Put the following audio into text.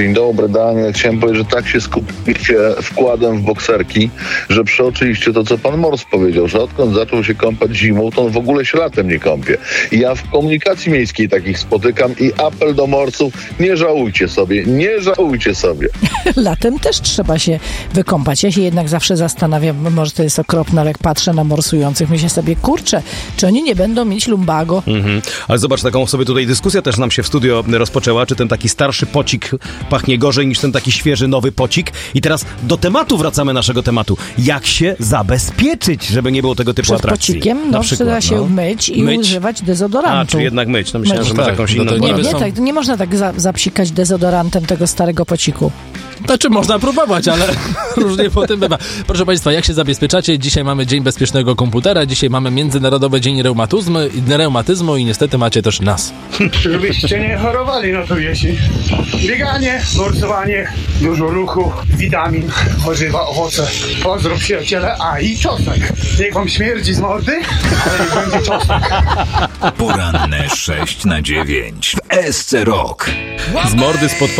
Dzień dobry, Daniel. Chciałem powiedzieć, że tak się skupicie wkładem w bokserki, że przeoczyliście to, co pan Mors powiedział, że odkąd zaczął się kąpać zimą, to on w ogóle się latem nie kąpie. I ja w komunikacji miejskiej takich spotykam i apel do morsów, nie żałujcie sobie. Latem też trzeba się wykąpać. Ja się jednak zawsze zastanawiam, może to jest okropne, ale jak patrzę na morsujących, myślę sobie, kurczę, czy oni nie będą mieć lumbago? Ale zobacz, taką sobie tutaj dyskusja też nam się w studio rozpoczęła, czy ten taki starszy pocik pachnie gorzej niż ten taki świeży, nowy pocik. I teraz do tematu wracamy, naszego tematu. Jak się zabezpieczyć, żeby nie było tego typu Przed atrakcji? pocikiem? No, przyda się myć i używać dezodorantu. Czy jednak myć? No myślałem, że masz jakąś inną... Nie można tak zapsikać dezodorantem tego starego pociku. Znaczy można próbować, ale różnie potem bywa. Proszę Państwa, jak się zabezpieczacie? Dzisiaj mamy Dzień Bezpiecznego Komputera, dzisiaj mamy Międzynarodowy Dzień Reumatyzmu i niestety macie też nas. Żebyście nie chorowali na tą jesień. Bieganie, morsowanie, dużo ruchu, witamin, warzywa, owoce. Pozdro przyjaciele, i czosnek. Niech wam śmierdzi z mordy, ale niech będzie czosnek. Poranne 6 na 9 w SC Rock. Z mordy, spod